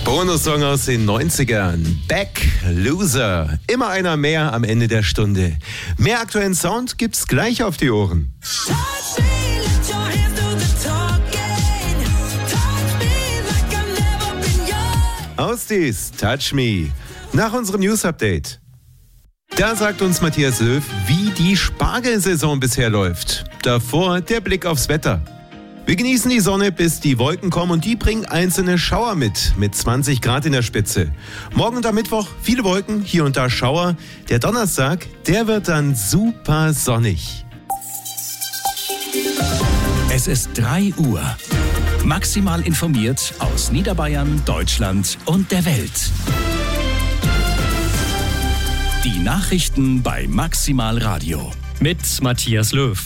Bonussong aus den 90ern. Back, Loser. Immer einer mehr am Ende der Stunde. Mehr aktuellen Sound gibt's gleich auf die Ohren. Aus dies, Touch Me. Nach unserem News-Update. Da sagt uns Matthias Löw, wie die Spargelsaison bisher läuft. Davor der Blick aufs Wetter. Wir genießen die Sonne, bis die Wolken kommen und die bringen einzelne Schauer mit 20 Grad in der Spitze. Morgen und am Mittwoch viele Wolken, hier und da Schauer. Der Donnerstag, der wird dann super sonnig. Es ist 3 Uhr. Maximal informiert aus Niederbayern, Deutschland und der Welt. Die Nachrichten bei Maximal Radio. Mit Matthias Löw.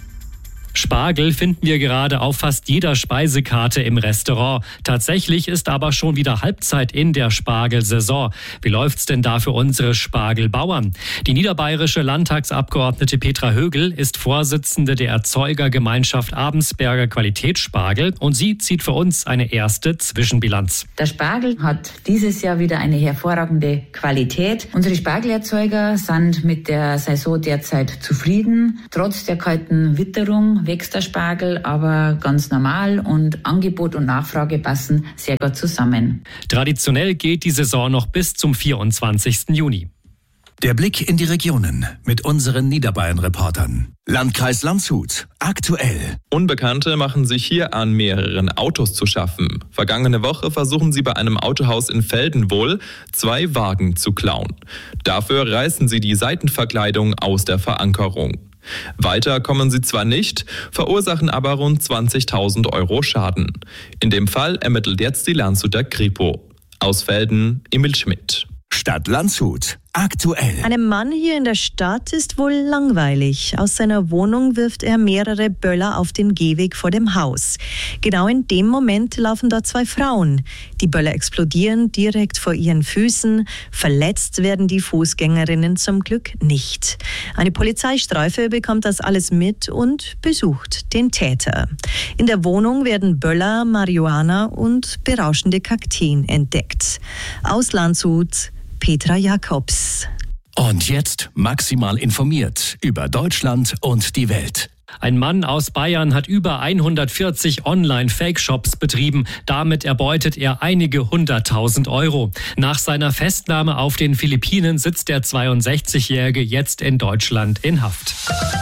Spargel finden wir gerade auf fast jeder Speisekarte im Restaurant. Tatsächlich ist aber schon wieder Halbzeit in der Spargelsaison. Wie läuft's denn da für unsere Spargelbauern? Die niederbayerische Landtagsabgeordnete Petra Högl ist Vorsitzende der Erzeugergemeinschaft Abensberger Qualitätsspargel und sie zieht für uns eine erste Zwischenbilanz. Der Spargel hat dieses Jahr wieder eine hervorragende Qualität. Unsere Spargelerzeuger sind mit der Saison derzeit zufrieden. Trotz der kalten Witterung wächst der Spargel aber ganz normal und Angebot und Nachfrage passen sehr gut zusammen. Traditionell geht die Saison noch bis zum 24. Juni. Der Blick in die Regionen mit unseren Niederbayern-Reportern. Landkreis Landshut. Aktuell. Unbekannte machen sich hier an mehreren Autos zu schaffen. Vergangene Woche versuchen sie bei einem Autohaus in Feldenwohl 2 Wagen zu klauen. Dafür reißen sie die Seitenverkleidung aus der Verankerung. Weiter kommen sie zwar nicht, verursachen aber rund 20.000 Euro Schaden. In dem Fall ermittelt jetzt die Landshuter Kripo. Aus Velden, Emil Schmidt. Stadt Landshut. Aktuell. Einem Mann hier in der Stadt ist wohl langweilig. Aus seiner Wohnung wirft er mehrere Böller auf den Gehweg vor dem Haus. Genau in dem Moment laufen dort 2 Frauen. Die Böller explodieren direkt vor ihren Füßen. Verletzt werden die Fußgängerinnen zum Glück nicht. Eine Polizeistreife bekommt das alles mit und besucht den Täter. In der Wohnung werden Böller, Marihuana und berauschende Kakteen entdeckt. Aus Landshut, Petra Jakobs. Und jetzt maximal informiert über Deutschland und die Welt. Ein Mann aus Bayern hat über 140 Online-Fake-Shops betrieben. Damit erbeutet er einige 100.000 Euro. Nach seiner Festnahme auf den Philippinen sitzt der 62-Jährige jetzt in Deutschland in Haft.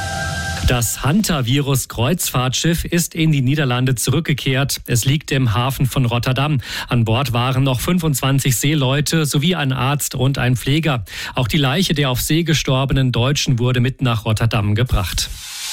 Das Hantavirus-Kreuzfahrtschiff ist in die Niederlande zurückgekehrt. Es liegt im Hafen von Rotterdam. An Bord waren noch 25 Seeleute sowie ein Arzt und ein Pfleger. Auch die Leiche der auf See gestorbenen Deutschen wurde mit nach Rotterdam gebracht.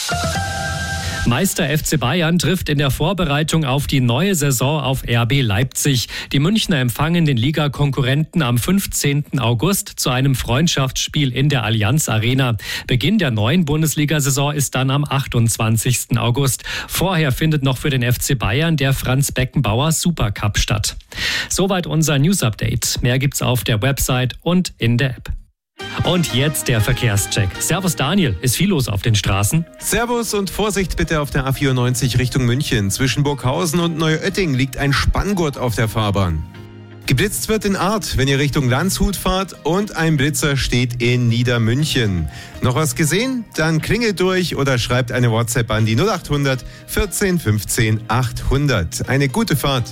Meister FC Bayern trifft in der Vorbereitung auf die neue Saison auf RB Leipzig. Die Münchner empfangen den Ligakonkurrenten am 15. August zu einem Freundschaftsspiel in der Allianz Arena. Beginn der neuen Bundesliga-Saison ist dann am 28. August. Vorher findet noch für den FC Bayern der Franz-Beckenbauer Supercup statt. Soweit unser News-Update. Mehr gibt's auf der Website und in der App. Und jetzt der Verkehrscheck. Servus Daniel, ist viel los auf den Straßen? Servus und Vorsicht bitte auf der A94 Richtung München. Zwischen Burghausen und Neuötting liegt ein Spanngurt auf der Fahrbahn. Geblitzt wird in Arth, wenn ihr Richtung Landshut fahrt, und ein Blitzer steht in Niedermünchen. Noch was gesehen? Dann klingelt durch oder schreibt eine WhatsApp an die 0800 14 15 800. Eine gute Fahrt.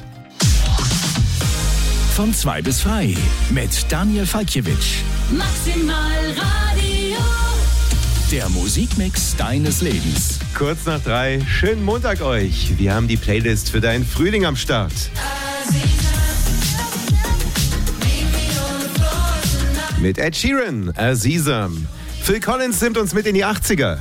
Von 2 bis frei mit Daniel Falkiewicz. Maximal Radio. Der Musikmix deines Lebens. Kurz nach 3, schönen Montag euch. Wir haben die Playlist für deinen Frühling am Start. Mit Ed Sheeran, Azizam. Phil Collins nimmt uns mit in die 80er.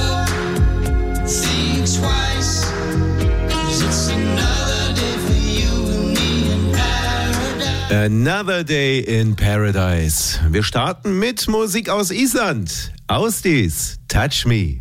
Another Day in Paradise. Wir starten mit Musik aus Island. Aus dies, Touch Me.